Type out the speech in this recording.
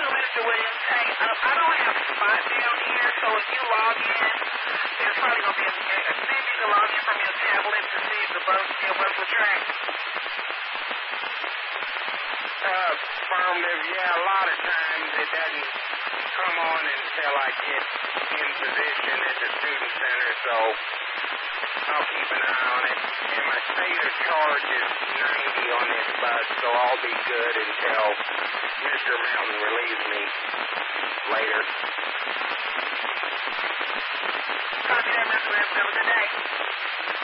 Mr. Williams. Hey, I don't have spot down here, so if you log in, there's probably going to be see if you can log in from your tablet to see if the bus still works the track. Affirmative, yeah, a lot of times it doesn't come on until I get in position at the student center, so I'll keep an eye on it. And my state of charge is 90 on this bus, so I'll be good until Mr. Mountain relieves me later. Copy that, Mr. Williams. Have a good day.